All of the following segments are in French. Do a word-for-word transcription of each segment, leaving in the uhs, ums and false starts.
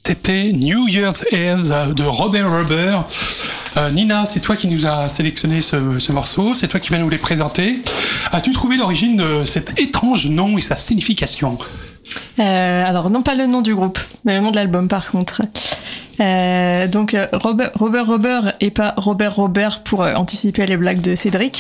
C'était New Year's Eve de Robert Rubber. Euh, Nina, c'est toi qui nous as sélectionné ce, ce morceau, c'est toi qui vas nous les présenter. As-tu trouvé l'origine de cet étrange nom et sa signification ? euh, Alors, non pas le nom du groupe, mais le nom de l'album par contre. Euh, donc Robert, Robert Robert et pas Robert Robert pour euh, anticiper les blagues de Cédric.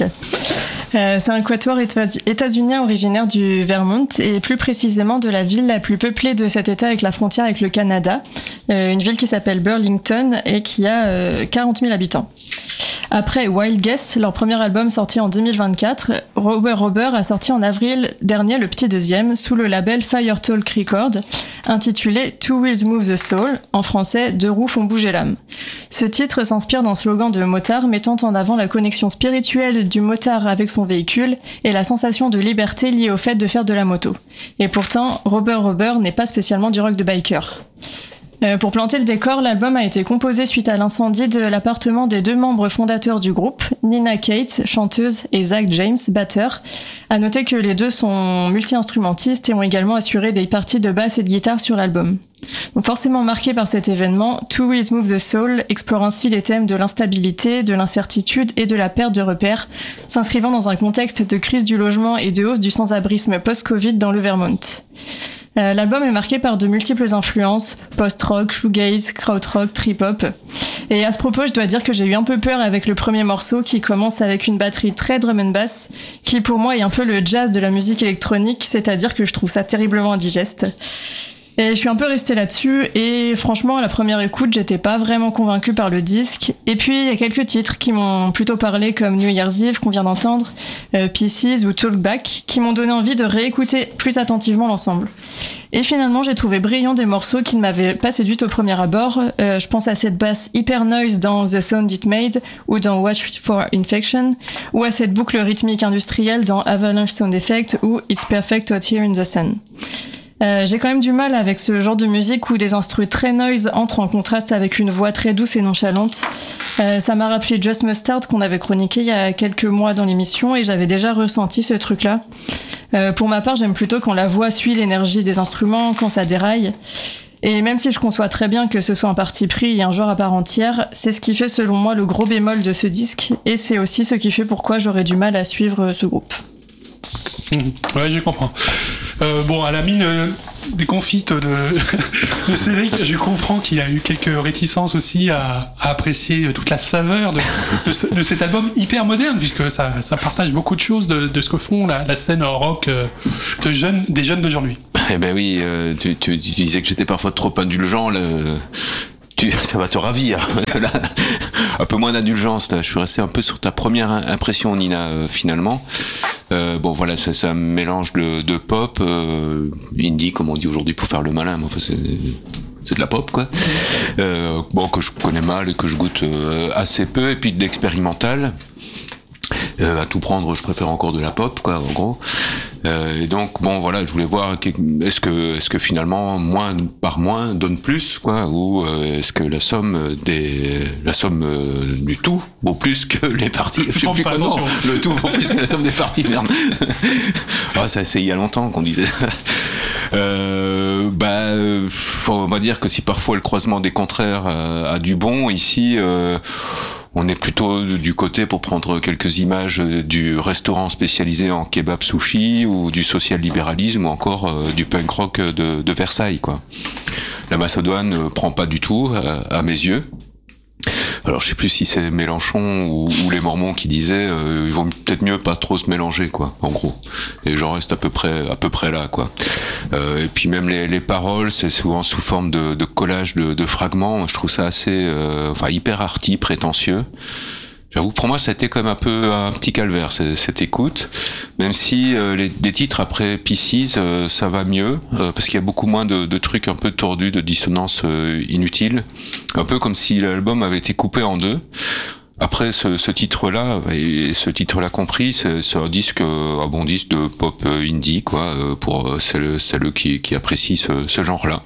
Euh, c'est un quatuor états-unien originaire du Vermont et plus précisément de la ville la plus peuplée de cet état avec la frontière avec le Canada, euh, une ville qui s'appelle Burlington et qui a euh, quarante mille habitants. Après Wild Guess, leur premier album sorti en deux mille vingt-quatre, Robert Robert a sorti en avril dernier le petit deuxième sous le label Fire Talk Records, intitulé Two Wheels Move the Soul, en français Deux roues font bouger l'âme. Ce titre s'inspire d'un slogan de motard mettant en avant la connexion spirituelle du motard avec son véhicule et la sensation de liberté liée au fait de faire de la moto. Et pourtant, Robert Robert n'est pas spécialement du rock de biker. Euh, pour planter le décor, l'album a été composé suite à l'incendie de l'appartement des deux membres fondateurs du groupe, Nina Cates, chanteuse, et Zach James, batteur. À noter que les deux sont multi-instrumentistes et ont également assuré des parties de basse et de guitare sur l'album. Donc forcément marqué par cet événement, Two Wheels Move the Soul explore ainsi les thèmes de l'instabilité, de l'incertitude et de la perte de repères, s'inscrivant dans un contexte de crise du logement et de hausse du sans-abrisme post-Covid dans le Vermont. Euh, l'album est marqué par de multiples influences, post-rock, shoegaze, krautrock, trip-hop. Et à ce propos, je dois dire que j'ai eu un peu peur avec le premier morceau qui commence avec une batterie très drum and bass, qui pour moi est un peu le jazz de la musique électronique, c'est-à-dire que je trouve ça terriblement indigeste. Et je suis un peu restée là-dessus, et franchement, à la première écoute, j'étais pas vraiment convaincue par le disque. Et puis, il y a quelques titres qui m'ont plutôt parlé, comme New Year's Eve, qu'on vient d'entendre, euh, Pieces ou Talk Back, qui m'ont donné envie de réécouter plus attentivement l'ensemble. Et finalement, j'ai trouvé brillant des morceaux qui ne m'avaient pas séduite au premier abord. Euh, je pense à cette basse hyper noise dans The Sound It Made, ou dans Watch for Infection, ou à cette boucle rythmique industrielle dans Avalanche Sound Effect, ou It's Perfect Out Here in the Sun. Euh, j'ai quand même du mal avec ce genre de musique où des instrus très noise entrent en contraste avec une voix très douce et nonchalante. Euh, ça m'a rappelé Just Mustard qu'on avait chroniqué il y a quelques mois dans l'émission et j'avais déjà ressenti ce truc-là. Euh, pour ma part, j'aime plutôt quand la voix suit l'énergie des instruments, quand ça déraille. Et même si je conçois très bien que ce soit un parti pris et un genre à part entière, c'est ce qui fait selon moi le gros bémol de ce disque et c'est aussi ce qui fait pourquoi j'aurais du mal à suivre ce groupe. Mmh, ouais, je comprends. Euh, bon, à la mine euh, des confites de, de Cédric, je comprends qu'il a eu quelques réticences aussi à, à apprécier toute la saveur de, de, ce, de cet album hyper moderne, puisque ça, ça partage beaucoup de choses de, de ce que font la, la scène rock de jeunes, des jeunes d'aujourd'hui. Eh ben oui, euh, tu, tu, tu disais que j'étais parfois trop indulgent. Là. Tu, ça va te ravir. Là, un peu moins d'indulgence. Là. Je suis resté un peu sur ta première impression, Nina, euh, finalement. Euh, bon, voilà, c'est un mélange de, de pop, euh, indie, comme on dit aujourd'hui, pour faire le malin. Mais enfin, c'est, c'est de la pop, quoi. Euh, bon, que je connais mal et que je goûte euh, assez peu. Et puis de l'expérimental. Euh, à tout prendre, je préfère encore de la pop, quoi, en gros. Euh, et donc, bon, voilà, je voulais voir, est-ce que, est-ce que finalement, moins par moins donne plus, quoi, ou euh, est-ce que la somme des, la somme euh, du tout vaut plus que les parties, je sais plus comment, le tout vaut plus que la somme des parties, merde. Ah, ça, c'est il y a longtemps qu'on disait ça. Euh, bah, on va dire que si parfois le croisement des contraires a, a du bon, ici, euh, on est plutôt du côté, pour prendre quelques images, du restaurant spécialisé en kebab sushi ou du social-libéralisme ou encore euh, du punk rock de, de Versailles, quoi. La Macédoine ne prend pas du tout, à, à mes yeux. Alors je sais plus si c'est Mélenchon ou, ou les Mormons qui disaient euh, ils vont peut-être mieux pas trop se mélanger, quoi, en gros. Et j'en reste à peu près à peu près là, quoi. Euh, et puis même les, les paroles, c'est souvent sous forme de, de collage de, de fragments. Je trouve ça assez, euh, enfin hyper arty, prétentieux. J'avoue, pour moi, ça a été comme un peu un petit calvaire, cette, cette écoute. Même si euh, les, des titres après Pieces, euh, ça va mieux, euh, parce qu'il y a beaucoup moins de, de trucs un peu tordus, de dissonances euh, inutiles. Un peu comme si l'album avait été coupé en deux. Après, ce, ce titre-là, et ce titre-là compris, c'est, c'est un disque, un bon disque de pop indie, quoi, pour celles, celles qui, qui apprécient ce, ce genre-là.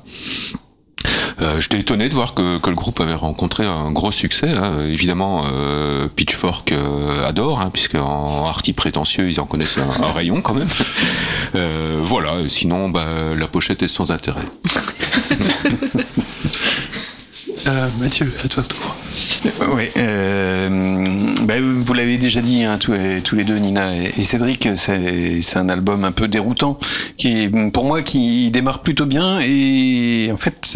Euh, j'étais étonné de voir que, que le groupe avait rencontré un gros succès, hein. Évidemment, euh, Pitchfork euh, adore, hein, puisque en arty prétentieux, ils en connaissent un, un rayon quand même. Euh, voilà, sinon, bah, la pochette est sans intérêt. euh, Mathieu, à toi le tour. Oui, euh, bah, vous l'avez déjà dit, hein, tous, tous les deux, Nina et, et Cédric, c'est, c'est un album un peu déroutant, qui est, pour moi, qui démarre plutôt bien, et en fait,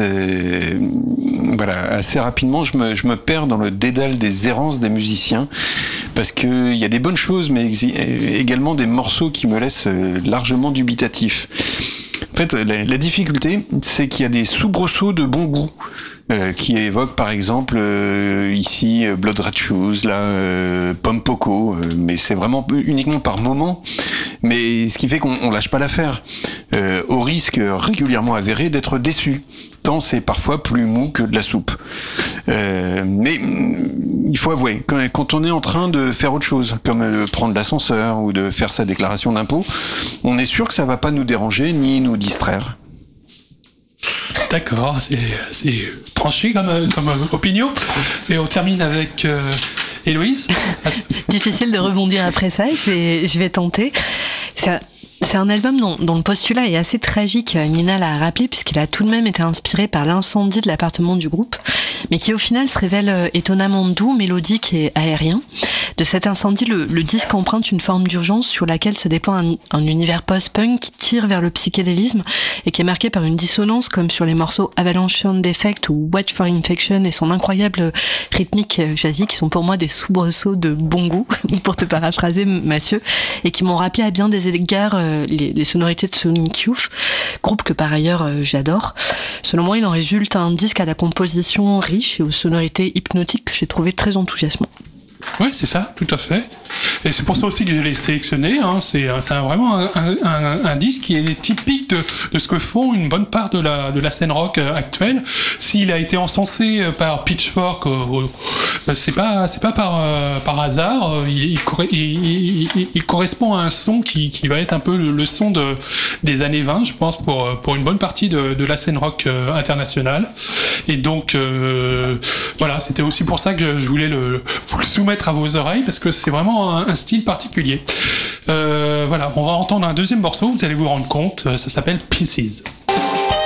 voilà, assez rapidement, je me, je me perds dans le dédale des errances des musiciens, parce qu'il y a des bonnes choses, mais également des morceaux qui me laissent largement dubitatif. En fait, la, la difficulté, c'est qu'il y a des soubresauts de bon goût. Euh, qui évoque par exemple euh, ici euh, Blood Red Shoes, là euh, Pom Poko, euh, mais c'est vraiment uniquement par moment, mais ce qui fait qu'on on lâche pas l'affaire, euh, au risque régulièrement avéré d'être déçu, tant c'est parfois plus mou que de la soupe. Euh, mais il faut avouer, quand, quand on est en train de faire autre chose, comme euh, prendre l'ascenseur ou de faire sa déclaration d'impôt, on est sûr que ça va pas nous déranger ni nous distraire. D'accord, c'est, c'est tranché comme, comme opinion. Et on termine avec euh, Héloïse. Difficile de rebondir après ça, je vais, je vais tenter. C'est, c'est un album dont, dont le postulat est assez tragique, Nina l'a rappelé, puisqu'il a tout de même été inspiré par l'incendie de l'appartement du groupe, mais qui au final se révèle étonnamment doux, mélodique et aérien. De cet incendie, le, le disque emprunte une forme d'urgence sur laquelle se déploie un, un univers post-punk qui tire vers le psychédélisme et qui est marqué par une dissonance comme sur les morceaux Avalanche Sound Effect ou Watch for Infection et son incroyable rythmique jazzy qui sont pour moi des soubresauts de bon goût, pour te paraphraser Mathieu, et qui m'ont rappelé à bien des égards euh, les, les sonorités de Sonic Youth, groupe que par ailleurs euh, j'adore. Selon moi, il en résulte un disque à la composition riche et aux sonorités hypnotiques que j'ai trouvé très enthousiasmant. Oui, c'est ça, tout à fait. Et c'est pour ça aussi que je l'ai sélectionné. Hein. C'est, c'est vraiment un, un, un disque qui est typique de, de ce que font une bonne part de la, de la scène rock actuelle. S'il a été encensé par Pitchfork, euh, c'est pas, c'est pas par, euh, par hasard. Il, il, il, il, il correspond à un son qui, qui va être un peu le, le son de, des années vingt, je pense, pour, pour une bonne partie de, de la scène rock euh, internationale. Et donc, euh, voilà, c'était aussi pour ça que je voulais le, vous le soumettre à vos oreilles, parce que c'est vraiment un, un style particulier. Euh, voilà, on va entendre un deuxième morceau, vous allez vous rendre compte, ça s'appelle Pieces.